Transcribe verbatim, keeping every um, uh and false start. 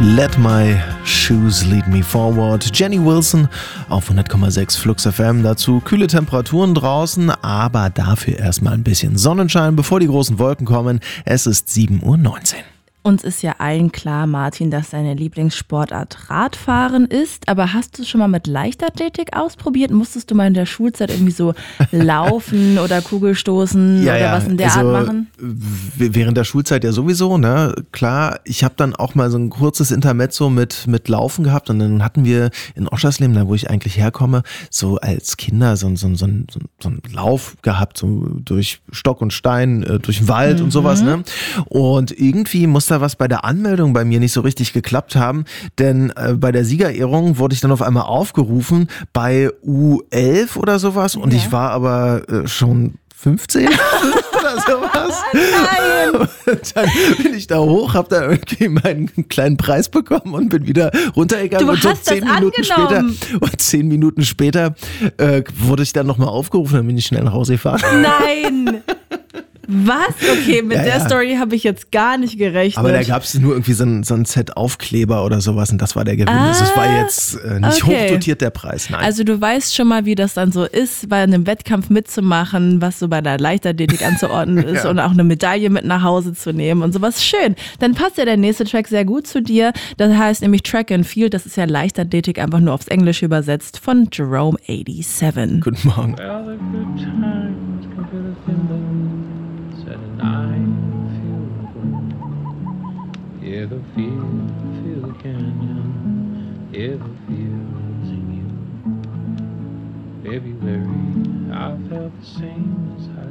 Let My Shoes Lead Me Forward. Jenny Wilson auf hundert Komma sechs Flux F M. Dazu kühle Temperaturen draußen, aber dafür erstmal ein bisschen Sonnenschein, bevor die großen Wolken kommen. Es ist sieben Uhr neunzehn. Uns ist ja allen klar, Martin, dass deine Lieblingssportart Radfahren ist. Aber hast du schon mal mit Leichtathletik ausprobiert? Musstest du mal in der Schulzeit irgendwie so laufen oder Kugelstoßen ja, oder ja. was in der also, Art machen? Während der Schulzeit ja sowieso, ne? Klar, ich habe dann auch mal so ein kurzes Intermezzo mit, mit Laufen gehabt. Und dann hatten wir in Oschersleben, da wo ich eigentlich herkomme, so als Kinder so, so, so, so, so einen Lauf gehabt, so durch Stock und Stein, durch den Wald mhm. und sowas. Ne? Und irgendwie musste was bei der Anmeldung bei mir nicht so richtig geklappt haben, denn äh, bei der Siegerehrung wurde ich dann auf einmal aufgerufen bei U elf oder sowas und ja. ich war aber äh, schon fünfzehn oder sowas. Nein! Und dann bin ich da hoch, hab da irgendwie meinen kleinen Preis bekommen und bin wieder runtergegangen. Du und so hast zehn das Minuten angenommen. später und zehn Minuten später äh, wurde ich dann nochmal aufgerufen, dann bin ich schnell nach Hause gefahren. Nein! Was? Okay, mit Ja, der ja. Story habe ich jetzt gar nicht gerechnet. Aber da gab es nur irgendwie so ein, so ein Set Aufkleber oder sowas und das war der Gewinn. Ah, also es war jetzt äh, nicht okay. hochdotiert der Preis, nein. Also du weißt schon mal, wie das dann so ist, bei einem Wettkampf mitzumachen, was so bei der Leichtathletik anzuordnen ist Ja. und auch eine Medaille mit nach Hause zu nehmen und sowas. Schön. Dann passt ja der nächste Track sehr gut zu dir. Das heißt nämlich Track and Field, das ist ja Leichtathletik, einfach nur aufs Englische übersetzt, von Jerome siebenundachtzig. Guten Morgen. Well, the good times come to the window, said and I feel good. Hear the field, feel the canyon, hear the fields in you. February, I felt the same as